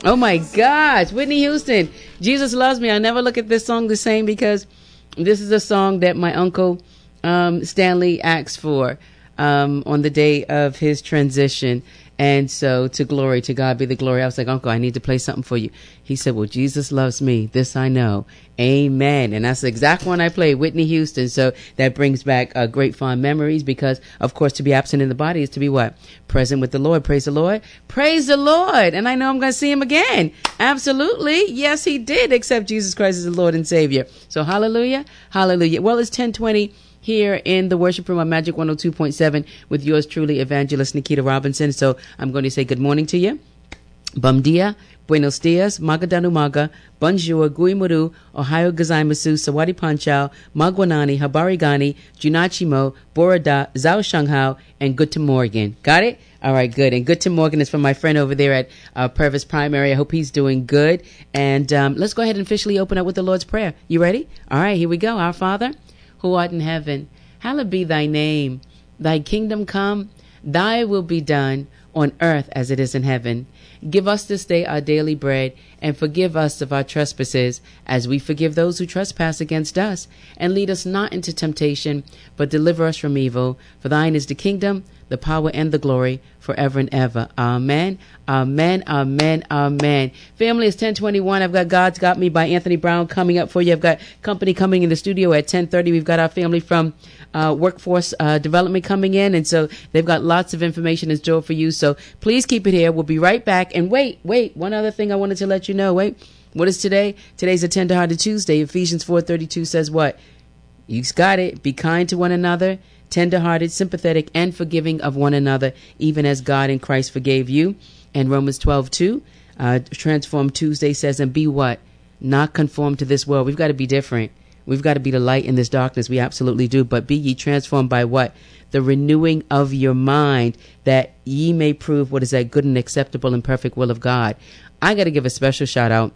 Oh my gosh, Whitney Houston, Jesus Loves Me. I never look at this song the same because this is a song that my uncle Stanley asked for on the day of his transition. And so to God be the glory. I was like, Uncle, I need to play something for you. He said, well, Jesus loves me. This I know. Amen. And that's the exact one I played, Whitney Houston. So that brings back great fond memories because, of course, to be absent in the body is to be what? Present with the Lord. Praise the Lord. Praise the Lord. And I know I'm going to see him again. Absolutely. Yes, he did accept Jesus Christ as the Lord and Savior. So hallelujah. Hallelujah. Well, it's 10:20. Here in the worship room on Magic 102.7 with yours truly, Evangelist Nikita Robinson. So I'm going to say good morning to you. Bum dia, buenos dias, magadanu maga, bonjour, guimuru, ohio gozaimasu, sawadi panchao, magwanani, habari gani, junachimo, borada, zao shanghao, and good to Morgan. Got it? All right, good. And good to Morgan is from my friend over there at Purvis Primary. I hope he's doing good. And let's go ahead and officially open up with the Lord's Prayer. You ready? All right, here we go. Our Father, who art in heaven, hallowed be thy name. Thy kingdom come, thy will be done on earth as it is in heaven. Give us this day our daily bread, and forgive us of our trespasses, as we forgive those who trespass against us. And lead us not into temptation, but deliver us from evil. For thine is the kingdom, the power, and the glory, forever and ever. Amen. Amen. Amen. Amen. Family, it's 10:21. I've got God's Got Me by Anthony Brown coming up for you. I've got company coming in the studio at 10:30. We've got our family from Workforce Development coming in, and so they've got lots of information in store for you. So please keep it here. We'll be right back. And wait, one other thing I wanted to let you know. What is today? Today's a Tenderhearted Tuesday. Ephesians 4:32 says what? You got it. Be kind to one another, tenderhearted, sympathetic, and forgiving of one another, even as God in Christ forgave you. And Romans 12:2, Transform Tuesday says, and be what? Not conformed to this world. We've got to be different. We've got to be the light in this darkness. We absolutely do. But be ye transformed by what? The renewing of your mind, that ye may prove what is that good and acceptable and perfect will of God. I got to give a special shout out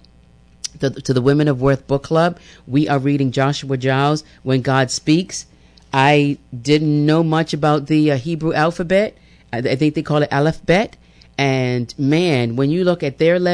to the Women of Worth Book Club. We are reading Joshua Giles, When God Speaks. I didn't know much about the Hebrew alphabet. I think they call it alphabet. And man, when you look at their level,